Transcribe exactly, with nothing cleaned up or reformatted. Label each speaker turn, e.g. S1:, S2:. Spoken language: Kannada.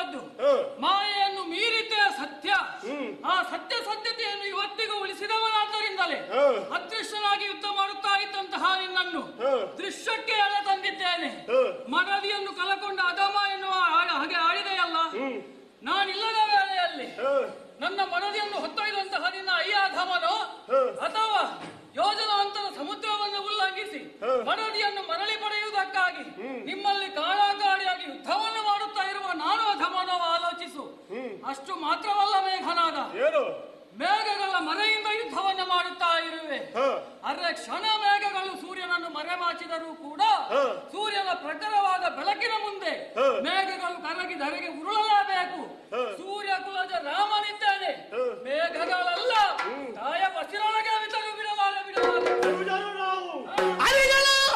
S1: ಬಂದದ್ದು. ಮಾಯೆಯನ್ನು ಮೀರಿದ್ದೇ ಸತ್ಯ. ಆ ಸತ್ಯಸಧ್ಯತೆಯನ್ನು ಇವತ್ತಿಗೂ ಉಳಿಸಿದವನಾದ್ದರಿಂದಲೇ ಅದೃಶ್ಯನಾಗಿ ಯುದ್ಧ ಮಾಡುತ್ತಾ ಇದ್ದಂತಹ ನಿನ್ನನ್ನು ದೃಶ್ಯಕ್ಕೆ ಎಳೆ ತಂದಿದ್ದೇನೆ. ಮನದಿಯನ್ನು ಕಲಕೊಂಡ ಅಧಮ ಎನ್ನುವ ಹಾಗೆ ಆಡಿದೆಯಲ್ಲ. ನಾನಿಲ್ಲದ ವೇಳೆಯಲ್ಲಿ ನನ್ನ ಮನದಿಯನ್ನು ಹೊತ್ತೊಯ್ದಂತಹ ನಿನ್ನ ಅಯ್ಯ ಅಧಮನೋ ಅಥವಾ ಯೋಜನಾಂತರ ಸಮುದ್ರವನ್ನು ಉಲ್ಲಂಘಿಸಿ ಮನದಿಯನ್ನು ಮರಳಿ ಪಡೆಯುವುದಕ್ಕಾಗಿ ನಿಮ್ಮಲ್ಲಿ ಕಾಳಾಗಾಡಿಯಾಗಿ ಯುದ್ಧವನ್ನು ಮಾಡುತ್ತಾ ಇರುವ ನಾನು ಅಧಮನೋ ಆಲೋಚಿಸು. ಅಷ್ಟು ಮಾತ್ರವಲ್ಲ ಮೇಘನಾದ, ಮೇಘಗಳ ಮರೆಯಿಂದ ಯುದ್ಧವನ್ನು ಮಾಡುತ್ತಾ ಇರುವೆ. ಅರೆ ಕ್ಷಣ ಮೇಘಗಳು ಸೂರ್ಯನನ್ನು ಮರೆಮಾಚಿದರೂ ಕೂಡ ಸೂರ್ಯನ ಪ್ರಖರವಾದ ಬೆಳಕಿನ ಮುಂದೆ ಮೇಘಗಳು ಕರಗಿ ಧರೆಗೆ ಉರುಳ